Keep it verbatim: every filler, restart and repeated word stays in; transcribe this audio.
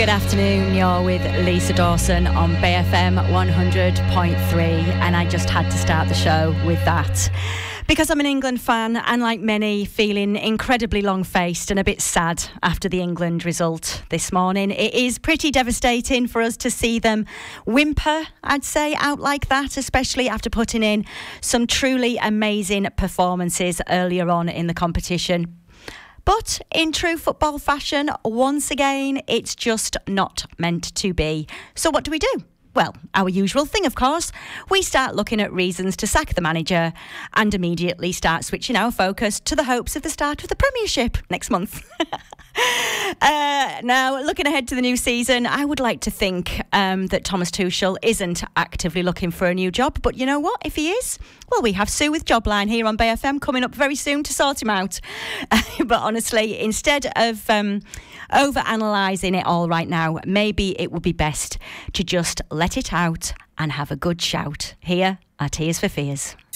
Good afternoon, you're with Lisa Dawson on B F M one hundred point three, and I just had to start the show with that because I'm an England fan and, like many, feeling incredibly long-faced and a bit sad after the England result this morning. It is pretty devastating for us to see them whimper, I'd say, out like that, especially after putting in some truly amazing performances earlier on in the competition. But in true football fashion, once again, it's just not meant to be. So what do we do? Well, our usual thing, of course. We start looking at reasons to sack the manager and immediately start switching our focus to the hopes of the start of the Premiership next month. uh, now, looking ahead to the new season, I would like to think um, that Thomas Tuchel isn't actively looking for a new job. But you know what? If he is, well, we have Sue with Jobline here on B F M coming up very soon to sort him out. But honestly, instead of um, over-analysing it all right now, maybe it would be best to just let it out and have a good shout. Here are Tears for Fears.